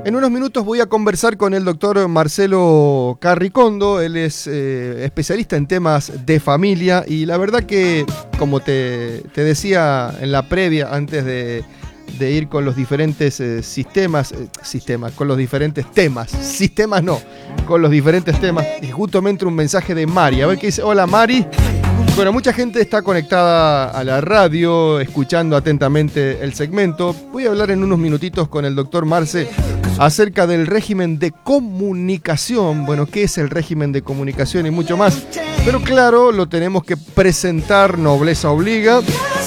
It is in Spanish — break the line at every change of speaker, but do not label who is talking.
En unos minutos voy a conversar con el doctor Marcelo Carricondo. Él es especialista en temas de familia y la verdad que, como te decía en la previa, antes de ir con los diferentes con los diferentes temas, y justo me entra un mensaje de Mari. A ver qué dice. Hola, Mari. Bueno, mucha gente está conectada a la radio, escuchando atentamente el segmento. Voy a hablar en unos minutitos con el doctor Marce acerca del régimen de comunicación. Bueno, ¿qué es el régimen de comunicación y mucho más? Pero claro, lo tenemos que presentar, nobleza obliga.